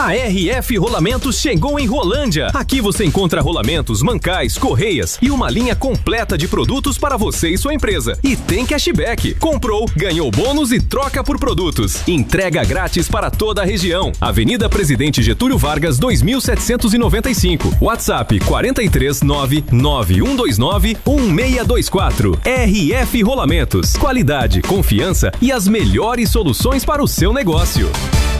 A RF Rolamentos chegou em Rolândia. Aqui você encontra rolamentos, mancais, correias e uma linha completa de produtos para você e sua empresa. E tem cashback. Comprou, ganhou bônus e troca por produtos. Entrega grátis para toda a região. Avenida Presidente Getúlio Vargas, 2795. WhatsApp 43991291624. RF Rolamentos. Qualidade, confiança e as melhores soluções para o seu negócio.